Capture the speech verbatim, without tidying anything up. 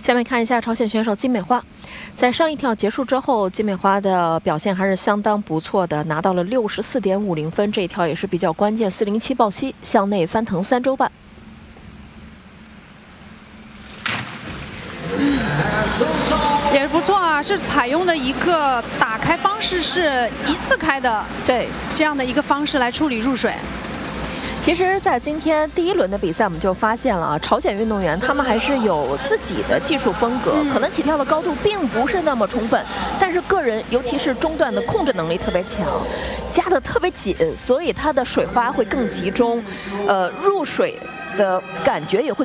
下面看一下朝鲜选手金美花，在上一跳结束之后，金美花的表现还是相当不错的，拿到了六十四点五零分，这一跳也是比较关键，四零七抱膝向内翻腾三周半。 也不错啊，是采用的一个打开方式是一字开的， 对， 这样的一个方式来处理入水。 其实，在今天第一轮的比赛，我们就发现了啊，朝鲜运动员他们还是有自己的技术风格，嗯、可能起跳的高度并不是那么充分，但是个人尤其是中段的控制能力特别强，夹得特别紧，所以他的水花会更集中，呃，入水的感觉也会。